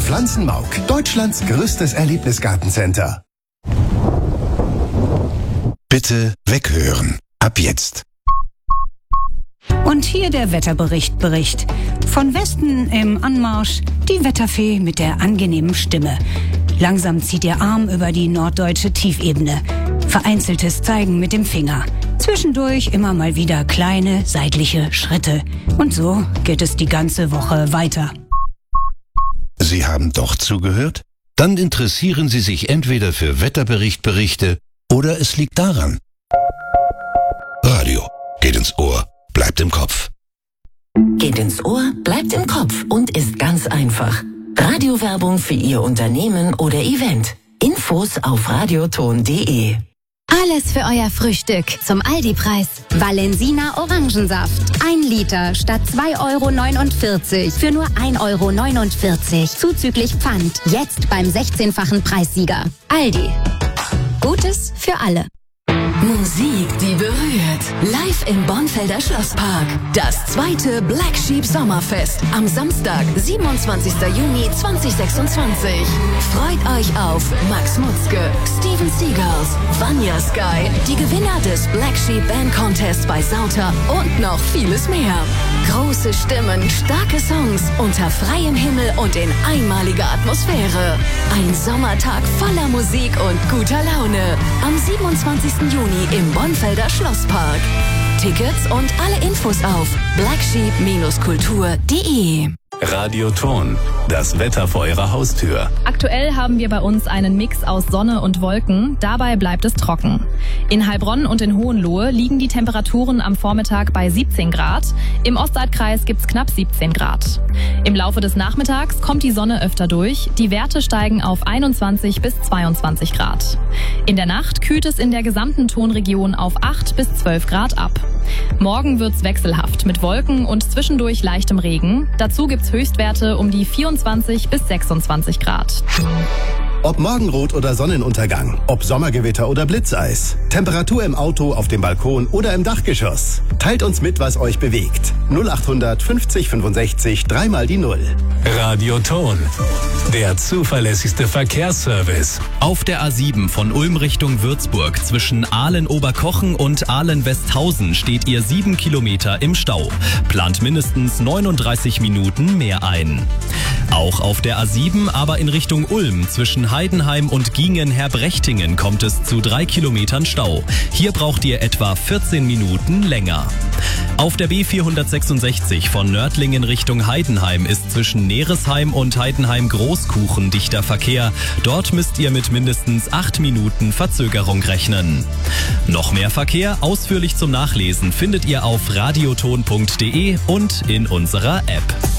Pflanzenmauk, Deutschlands größtes Erlebnisgartencenter. Bitte weghören. Ab jetzt. Und hier der Wetterbericht. Von Westen im Anmarsch die Wetterfee mit der angenehmen Stimme. Langsam zieht ihr Arm über die norddeutsche Tiefebene. Vereinzeltes Zeigen mit dem Finger. Zwischendurch immer mal wieder kleine seitliche Schritte. Und so geht es die ganze Woche weiter. Sie haben doch zugehört? Dann interessieren Sie sich entweder für Wetterberichte oder es liegt daran. Radio geht ins Ohr, bleibt im Kopf. Geht ins Ohr, bleibt im Kopf und ist ganz einfach. Radiowerbung für Ihr Unternehmen oder Event. Infos auf radioton.de. Alles für euer Frühstück zum Aldi-Preis. Valensina Orangensaft. 1 Liter statt 2,49 € für nur 1,49 € zuzüglich Pfand. Jetzt beim 16-fachen Preissieger. Aldi. Gutes für alle. Musik, die berührt. Live im Bonfelder Schlosspark. Das 2. Black Sheep Sommerfest am Samstag, 27. Juni 2026. Freut euch auf Max Mutzke, Steven Seagulls, Vanya Sky, die Gewinner des Black Sheep Band Contest bei Sauter und noch vieles mehr. Große Stimmen, starke Songs, unter freiem Himmel und in einmaliger Atmosphäre. Ein Sommertag voller Musik und guter Laune. Am 27. Juni im Bonfelder Schlosspark. Tickets und alle Infos auf blacksheep-kultur.de. Radioton, das Wetter vor Ihrer Haustür. Aktuell haben wir bei uns einen Mix aus Sonne und Wolken, dabei bleibt es trocken. In Heilbronn und in Hohenlohe liegen die Temperaturen am Vormittag bei 17 Grad, im Ostseekreis gibt's knapp 17 Grad. Im Laufe des Nachmittags kommt die Sonne öfter durch, die Werte steigen auf 21 bis 22 Grad. In der Nacht kühlt es in der gesamten Tonregion auf 8 bis 12 Grad ab. Morgen wird's wechselhaft mit Wolken und zwischendurch leichtem Regen. Dazu gibt's Höchstwerte um die 24 bis 26 Grad. Ob Morgenrot oder Sonnenuntergang, ob Sommergewitter oder Blitzeis, Temperatur im Auto, auf dem Balkon oder im Dachgeschoss. Teilt uns mit, was euch bewegt. 0800 50 65 3 mal die 0. Radioton, der zuverlässigste Verkehrsservice. Auf der A7 von Ulm Richtung Würzburg zwischen Ahlen-Oberkochen und Ahlen-Westhausen steht ihr 7 Kilometer im Stau. Plant mindestens 39 Minuten mehr ein. Auch auf der A7, aber in Richtung Ulm zwischen Heidenheim und Giengen-Herbrechtingen kommt es zu 3 Kilometern Stau. Hier braucht ihr etwa 14 Minuten länger. Auf der B466 von Nördlingen Richtung Heidenheim ist zwischen Neresheim und Heidenheim Großkuchen dichter Verkehr. Dort müsst ihr mit mindestens 8 Minuten Verzögerung rechnen. Noch mehr Verkehr ausführlich zum Nachlesen findet ihr auf radioton.de und in unserer App.